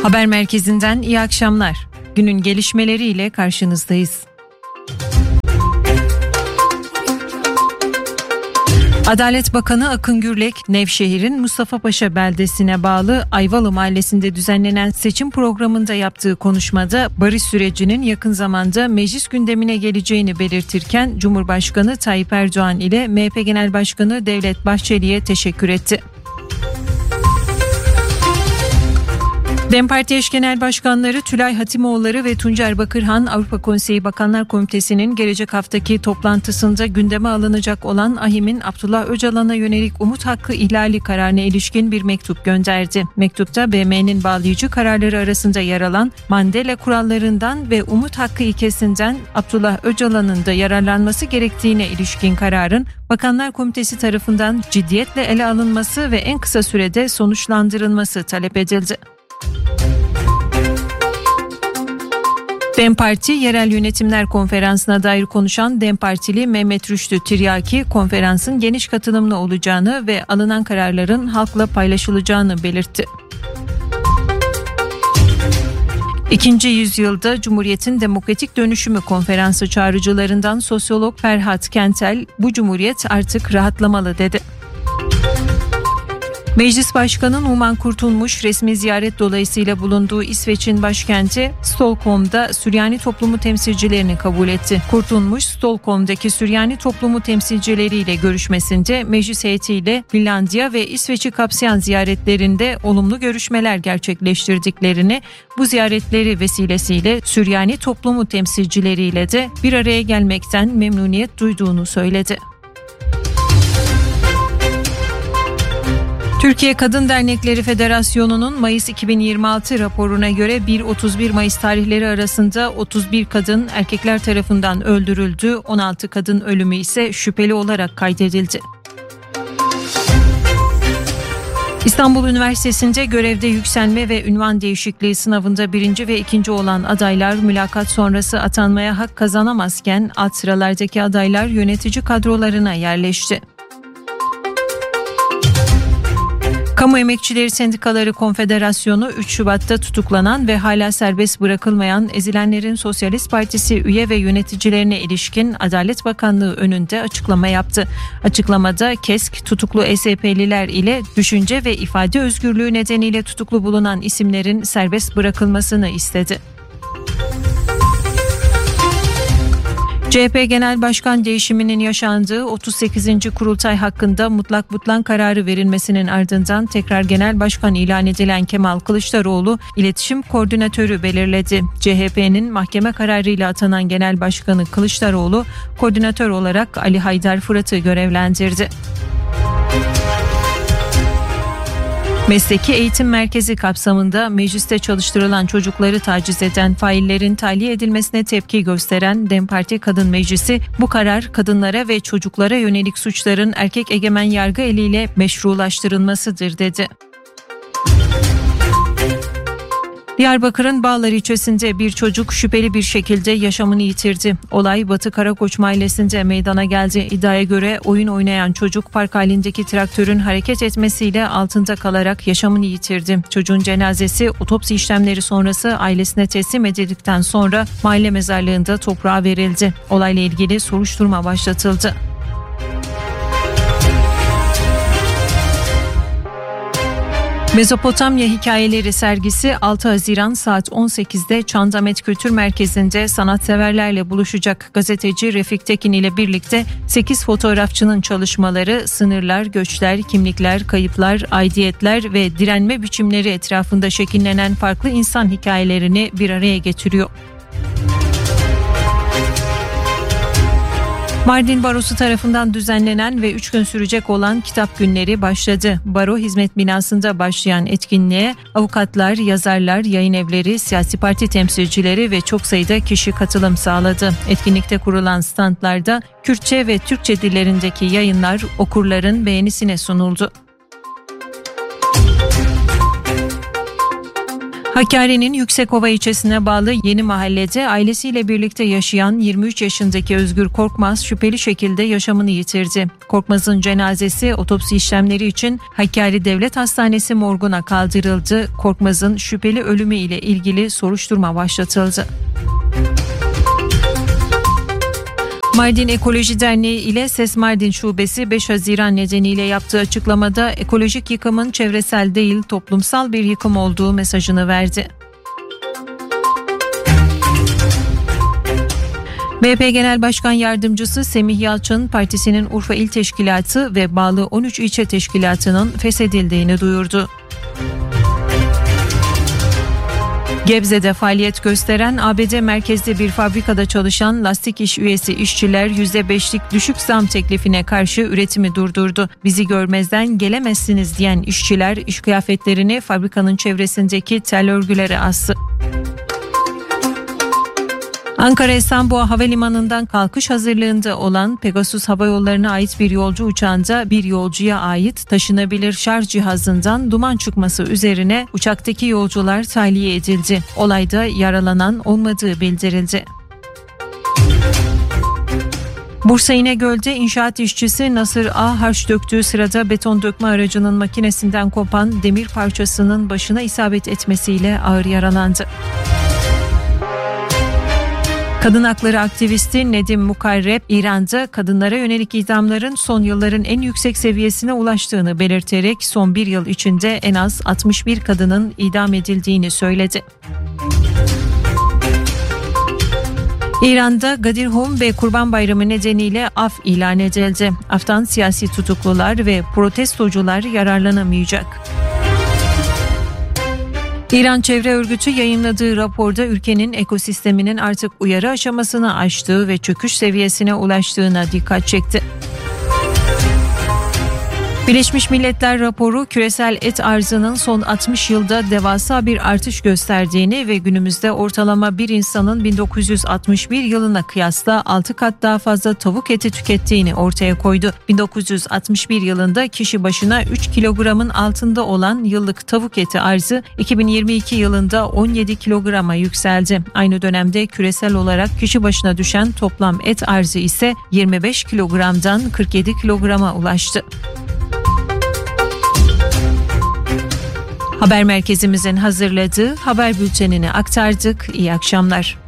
Haber merkezinden iyi akşamlar. Günün gelişmeleriyle karşınızdayız. Adalet Bakanı Akın Gürlek, Nevşehir'in Mustafa'paşa beldesine bağlı Ayvalı Mahallesi'nde düzenlenen seçim programında yaptığı konuşmada barış sürecinin yakın zamanda meclis gündemine geleceğini belirtirken Cumhurbaşkanı Tayyip Erdoğan ile MHP Genel Başkanı Devlet Bahçeli'ye teşekkür etti. DEM Parti eş genel başkanları Tülay Hatimoğulları ve Tuncer Bakırhan, Avrupa Konseyi Bakanlar Komitesi'nin gelecek haftaki toplantısında gündeme alınacak olan AİHM'in Abdullah Öcalan'a yönelik umut hakkı ihlali kararına ilişkin bir mektup gönderdi. Mektupta BM'nin bağlayıcı kararları arasında yer alan Mandela kurallarından ve umut hakkı ilkesinden Abdullah Öcalan'ın da yararlanması gerektiğine ilişkin kararın Bakanlar Komitesi tarafından ciddiyetle ele alınması ve en kısa sürede sonuçlandırılması talep edildi. DEM Parti Yerel Yönetimler Konferansı'na dair konuşan DEM Partili Mehmet Rüştü Tiryaki, konferansın geniş katılımlı olacağını ve alınan kararların halkla paylaşılacağını belirtti. 2. yüzyılda Cumhuriyet'in demokratik dönüşümü konferansı çağrıcılarından sosyolog Ferhat Kentel, bu cumhuriyet artık rahatlamalı dedi. Meclis Başkanı Numan Kurtulmuş resmi ziyaret dolayısıyla bulunduğu İsveç'in başkenti Stockholm'da Süryani toplumu temsilcilerini kabul etti. Kurtulmuş, Stockholm'daki Süryani toplumu temsilcileriyle görüşmesinde meclis heyetiyle Finlandiya ve İsveç'i kapsayan ziyaretlerinde olumlu görüşmeler gerçekleştirdiklerini, bu ziyaretleri vesilesiyle Süryani toplumu temsilcileriyle de bir araya gelmekten memnuniyet duyduğunu söyledi. Türkiye Kadın Dernekleri Federasyonu'nun Mayıs 2026 raporuna göre 1-31 Mayıs tarihleri arasında 31 kadın erkekler tarafından öldürüldü, 16 kadın ölümü ise şüpheli olarak kaydedildi. İstanbul Üniversitesi'nde görevde yükselme ve ünvan değişikliği sınavında 1. ve 2. olan adaylar mülakat sonrası atanmaya hak kazanamazken alt sıralardaki adaylar yönetici kadrolarına yerleşti. Kamu Emekçileri Sendikaları Konfederasyonu 3 Şubat'ta tutuklanan ve hala serbest bırakılmayan Ezilenlerin Sosyalist Partisi üye ve yöneticilerine ilişkin Adalet Bakanlığı önünde açıklama yaptı. Açıklamada KESK tutuklu ESP'liler ile düşünce ve ifade özgürlüğü nedeniyle tutuklu bulunan isimlerin serbest bırakılmasını istedi. CHP Genel Başkan değişiminin yaşandığı 38. kurultay hakkında mutlak butlan kararı verilmesinin ardından tekrar Genel Başkan ilan edilen Kemal Kılıçdaroğlu iletişim koordinatörü belirledi. CHP'nin mahkeme kararıyla atanan Genel Başkanı Kılıçdaroğlu koordinatör olarak Ali Haydar Fırat'ı görevlendirdi. Mesleki Eğitim Merkezi kapsamında mecliste çalıştırılan çocukları taciz eden faillerin tahliye edilmesine tepki gösteren DEM Parti Kadın Meclisi, bu karar kadınlara ve çocuklara yönelik suçların erkek egemen yargı eliyle meşrulaştırılmasıdır dedi. Diyarbakır'ın Bağlar ilçesinde bir çocuk şüpheli bir şekilde yaşamını yitirdi. Olay Batı Karakoç mahallesinde meydana geldi. İddiaya göre oyun oynayan çocuk park halindeki traktörün hareket etmesiyle altında kalarak yaşamını yitirdi. Çocuğun cenazesi otopsi işlemleri sonrası ailesine teslim edildikten sonra mahalle mezarlığında toprağa verildi. Olayla ilgili soruşturma başlatıldı. Mezopotamya Hikayeleri sergisi 6 Haziran saat 18'de Çandamet Kültür Merkezi'nde sanatseverlerle buluşacak. Gazeteci Refik Tekin ile birlikte 8 fotoğrafçının çalışmaları sınırlar, göçler, kimlikler, kayıplar, aidiyetler ve direnme biçimleri etrafında şekillenen farklı insan hikayelerini bir araya getiriyor. Mardin Barosu tarafından düzenlenen ve 3 gün sürecek olan kitap günleri başladı. Baro hizmet binasında başlayan etkinliğe avukatlar, yazarlar, yayın evleri, siyasi parti temsilcileri ve çok sayıda kişi katılım sağladı. Etkinlikte kurulan standlarda Kürtçe ve Türkçe dillerindeki yayınlar okurların beğenisine sunuldu. Hakkari'nin Yüksekova ilçesine bağlı Yeni Mahalle'de ailesiyle birlikte yaşayan 23 yaşındaki Özgür Korkmaz şüpheli şekilde yaşamını yitirdi. Korkmaz'ın cenazesi otopsi işlemleri için Hakkari Devlet Hastanesi morguna kaldırıldı. Korkmaz'ın şüpheli ölümü ile ilgili soruşturma başlatıldı. Mardin Ekoloji Derneği ile Ses Mardin Şubesi 5 Haziran nedeniyle yaptığı açıklamada ekolojik yıkımın çevresel değil toplumsal bir yıkım olduğu mesajını verdi. MHP Genel Başkan Yardımcısı Semih Yalçın, partisinin Urfa İl Teşkilatı ve bağlı 13 ilçe teşkilatının feshedildiğini duyurdu. Gebze'de faaliyet gösteren ABD merkezli bir fabrikada çalışan lastik iş üyesi işçiler %5'lik düşük zam teklifine karşı üretimi durdurdu. Bizi görmezden gelemezsiniz diyen işçiler iş kıyafetlerini fabrikanın çevresindeki tel örgülere astı. Ankara Esenboğa Havalimanı'ndan kalkış hazırlığında olan Pegasus Hava Yolları'na ait bir yolcu uçağında bir yolcuya ait taşınabilir şarj cihazından duman çıkması üzerine uçaktaki yolcular tahliye edildi. Olayda yaralanan olmadığı bildirildi. Bursa İnegöl'de inşaat işçisi Nasır A. harç döktüğü sırada beton dökme aracının makinesinden kopan demir parçasının başına isabet etmesiyle ağır yaralandı. Kadın hakları aktivisti Nedim Mukarreb, İran'da kadınlara yönelik idamların son yılların en yüksek seviyesine ulaştığını belirterek son bir yıl içinde en az 61 kadının idam edildiğini söyledi. İran'da Gadir Hum ve Kurban Bayramı nedeniyle af ilan edildi. Aftan siyasi tutuklular ve protestocular yararlanamayacak. İran Çevre Örgütü yayınladığı raporda ülkenin ekosisteminin artık uyarı aşamasını aştığı ve çöküş seviyesine ulaştığına dikkat çekti. Birleşmiş Milletler raporu küresel et arzının son 60 yılda devasa bir artış gösterdiğini ve günümüzde ortalama bir insanın 1961 yılına kıyasla 6 kat daha fazla tavuk eti tükettiğini ortaya koydu. 1961 yılında kişi başına 3 kilogramın altında olan yıllık tavuk eti arzı 2022 yılında 17 kilograma yükseldi. Aynı dönemde küresel olarak kişi başına düşen toplam et arzı ise 25 kilogramdan 47 kilograma ulaştı. Haber merkezimizin hazırladığı haber bültenini aktardık. İyi akşamlar.